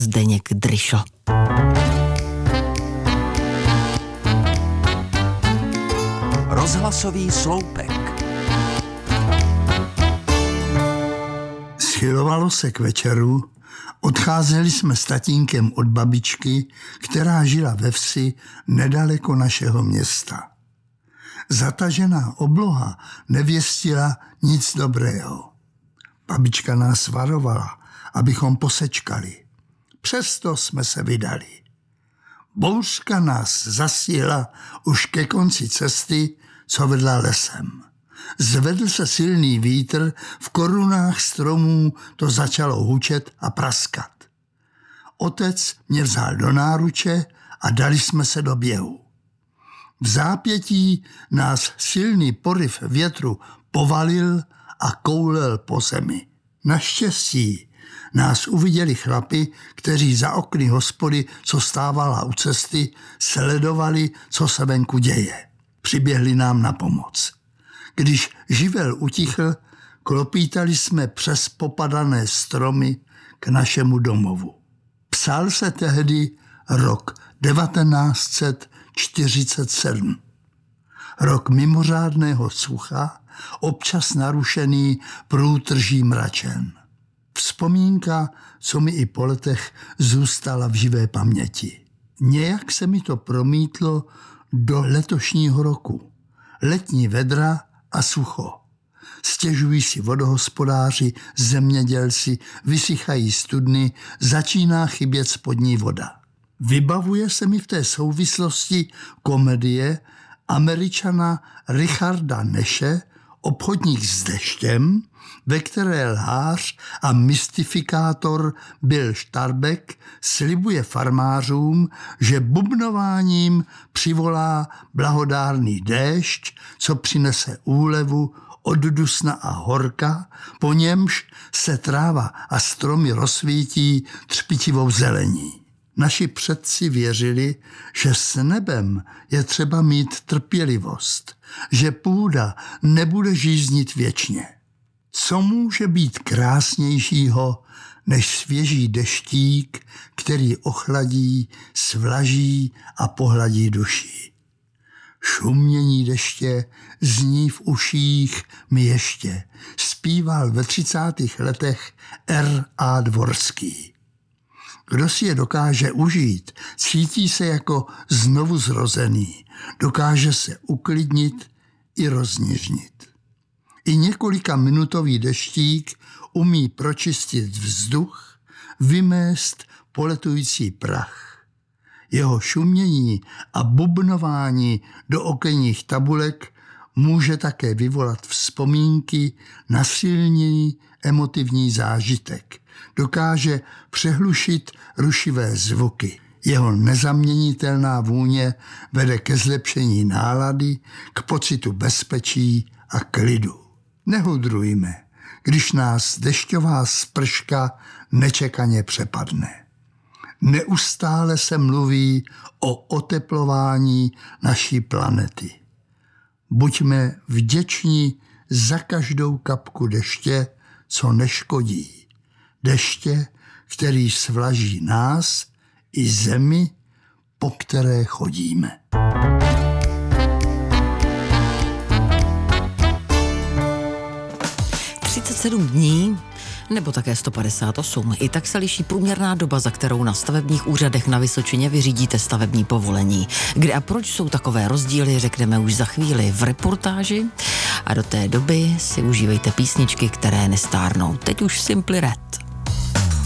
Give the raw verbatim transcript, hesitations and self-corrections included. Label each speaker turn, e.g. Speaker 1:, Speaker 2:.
Speaker 1: Zdeněk Dryšl.
Speaker 2: Rozhlasový sloupek.
Speaker 3: Schylovalo se k večeru, odcházeli jsme s tatínkem od babičky, která žila ve vsi nedaleko našeho města. Zatažená obloha nevěstila nic dobrého. Babička nás varovala, abychom posečkali. Přesto jsme se vydali. Bouřka nás zasíla už ke konci cesty, co vedla lesem. Zvedl se silný vítr, v korunách stromů to začalo hučet a praskat. Otec mě vzal do náruče a dali jsme se do běhu. V zápětí nás silný poryv větru povalil a koulel po zemi. Naštěstí nás uviděli chlapi, kteří za okny hospody, co stávala u cesty, sledovali, co se venku děje. Přiběhli nám na pomoc. Když živel utichl, klopítali jsme přes popadané stromy k našemu domovu. Psal se tehdy rok devatenáct set čtyřicet sedm. Rok mimořádného sucha, občas narušený průtrží mračen. Vzpomínka, co mi i po letech zůstala v živé paměti. Nějak se mi to promítlo do letošního roku. Letní vedra a sucho. Stěžují si vodohospodáři, zemědělci, vysychají studny, začíná chybět spodní voda. Vybavuje se mi v té souvislosti komedie Američana Richarda Nashe Obchodník s deštěm, ve které lhář a mystifikátor Bill Starbeck slibuje farmářům, že bubnováním přivolá blahodárný déšť, co přinese úlevu od dusna a horka, po němž se tráva a stromy rozsvítí třpitivou zelení. Naši předci věřili, že s nebem je třeba mít trpělivost, že půda nebude žíznit věčně. Co může být krásnějšího než svěží deštík, který ochladí, svlaží a pohladí duši? Šumění deště zní v uších mi ještě, zpíval ve třicátých letech R A Dvorský. Kdo si je dokáže užít, cítí se jako znovu zrozený, dokáže se uklidnit i rozněžnit. I několika minutový deštík umí pročistit vzduch, vymést poletující prach. Jeho šumění a bubnování do okenních tabulek může také vyvolat vzpomínky na silný emotivní zážitek. Dokáže přehlušit rušivé zvuky. Jeho nezaměnitelná vůně vede ke zlepšení nálady, k pocitu bezpečí a klidu. Nehudrujme, když nás dešťová sprška nečekaně přepadne. Neustále se mluví o oteplování naší planety. Buďme vděční za každou kapku deště, co neškodí. Deště, který svlaží nás i zemi, po které chodíme.
Speaker 1: třicet sedm dní nebo také sto padesát osm. I tak se liší průměrná doba, za kterou na stavebních úřadech na Vysočině vyřídíte stavební povolení. Kde a proč jsou takové rozdíly, řekneme už za chvíli v reportáži. A do té doby si užívejte písničky, které nestárnou. Teď už Simply Red.